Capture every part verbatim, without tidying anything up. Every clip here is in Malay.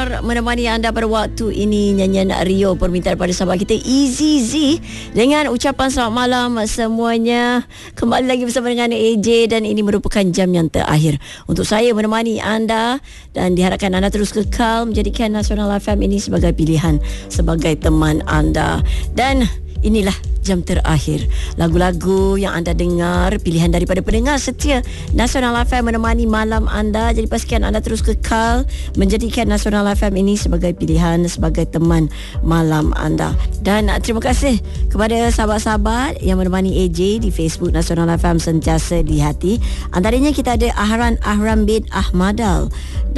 Menemani anda pada waktu ini nyanyian Rio permintaan pada sahabat kita Easy Z dengan ucapan selamat malam semuanya. Kembali lagi bersama dengan A J dan ini merupakan jam yang terakhir untuk saya menemani anda dan diharapkan anda terus kekal menjadikan Nasional F M ini sebagai pilihan, sebagai teman anda. Dan inilah jam terakhir. Lagu-lagu yang anda dengar pilihan daripada pendengar setia Nasional F M menemani malam anda. Jadi pastikan anda terus kekal menjadikan Nasional F M ini sebagai pilihan, sebagai teman malam anda. Dan terima kasih kepada sahabat-sahabat yang menemani A J di Facebook Nasional F M sentiasa di hati. Antaranya kita ada Ahran Ahram bin Ahmadal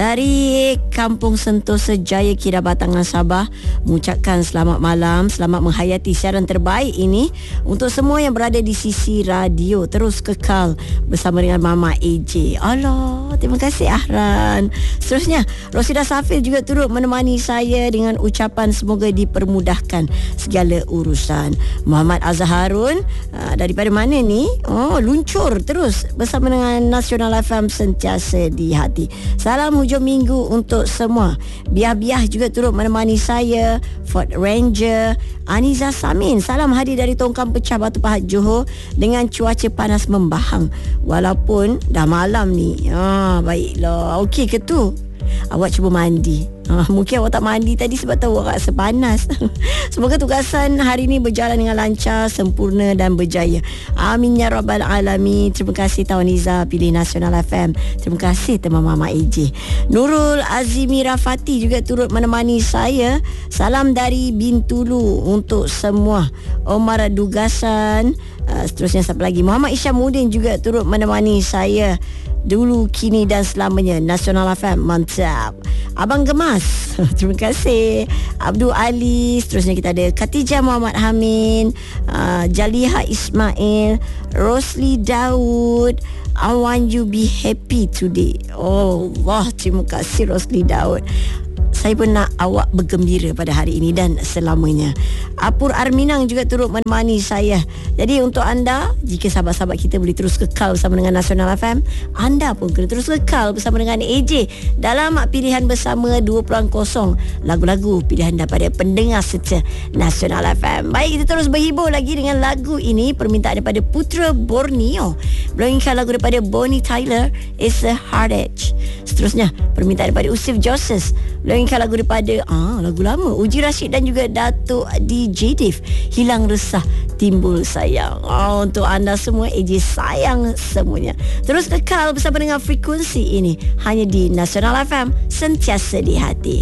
dari Kampung Sentosa Jaya, Kira Batangan, Sabah, mengucapkan selamat malam, selamat menghayati siaran terbaik ini untuk semua yang berada di sisi radio. Terus kekal bersama dengan Mama A J. Allah, terima kasih Ahran. Seterusnya Rosida Safil juga turut menemani saya dengan ucapan semoga dipermudahkan segala urusan. Muhammad Azharun aa, daripada mana ni? Oh, luncur terus bersama dengan Nasional F M sentiasa di hati. Salam hujung minggu untuk semua. Biah-biah juga turut menemani saya. Ford Ranger Aniza Samin, salam hadir dari Tongkang Pecah, Batu Pahat, Johor dengan cuaca panas membahang walaupun dah malam ni. Ah, baiklah. Okey ke tu? Awak cuba mandi. Ha, mungkin awak tak mandi tadi sebab tahu awak rasa panas. Semoga tugasan hari ini berjalan dengan lancar, sempurna dan berjaya. Amin ya rabbal alamin. Terima kasih Tawan Iza pilih Nasional F M. Terima kasih teman Mama A J. Nurul Azimi Rafati juga turut menemani saya. Salam dari Bintulu untuk semua. Omar Dugasan. Uh, seterusnya siapa lagi? Muhammad Isyamuddin juga turut menemani saya. Dulu, kini dan selamanya Nasional F M, mantap. Abang Gemas, terima kasih. Abdul Ali. Seterusnya kita ada Khatijah Muhammad Hamin, uh, Jaliha Ismail, Rosli Daud. I want you be happy today. Oh Allah, terima kasih Rosli Daud. Saya pun nak awak bergembira pada hari ini dan selamanya. Apur Arminang juga turut menemani saya. Jadi untuk anda, jika sahabat-sahabat kita boleh terus kekal bersama dengan Nasional F M, anda pun kena terus kekal bersama dengan A J dalam pilihan bersama dua kosong lagu-lagu pilihan daripada pendengar setia Nasional F M. Baik, kita terus berhibur lagi dengan lagu ini, permintaan daripada Putra Borneo. Melontarkan lagu daripada Bonnie Tyler, It's a Hard Edge. Seterusnya permintaan daripada Usif Joseph, melontarkan lagu daripada ah lagu lama Uji Rashid dan juga Datuk D J Div, Hilang Resah Timbul Sayang. Oh, untuk anda semua, A J sayang semuanya. Terus kekal bersama dengan frekuensi ini hanya di Nasional F M, sentiasa di hati.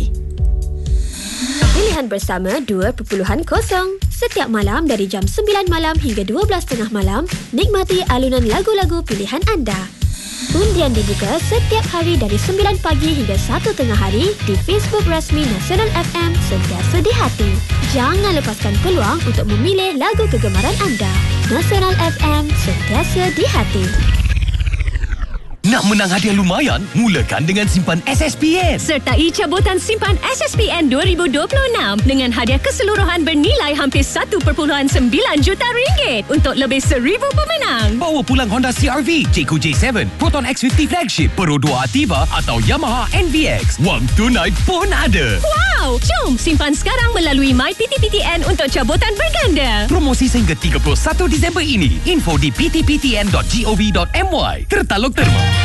Pilihan bersama dua kosong. Setiap malam dari jam sembilan malam hingga dua belas tiga puluh malam, nikmati alunan lagu-lagu pilihan anda. Undian dibuka setiap hari dari sembilan pagi hingga satu tengah hari di Facebook rasmi Nasional F M, sentiasa di hati. Jangan lepaskan peluang untuk memilih lagu kegemaran anda. Nasional F M, sentiasa di hati. Nak menang hadiah lumayan? Mulakan dengan simpan S S P N. Sertai cabutan simpan S S P N dua ribu dua puluh enam dengan hadiah keseluruhan bernilai hampir satu perpuluhan sembilan juta ringgit untuk lebih seribu pemenang. Bawa pulang Honda C R V, Jayco J tujuh, Proton X lima puluh Flagship, Pro dua Ativa atau Yamaha N V X. Wang tunai pun ada. Wow! Jom simpan sekarang melalui My P T P T N untuk cabutan berganda. Promosi sehingga tiga puluh satu Disember ini. Info di p t p t n dot gov dot m y. Tertaluk terma.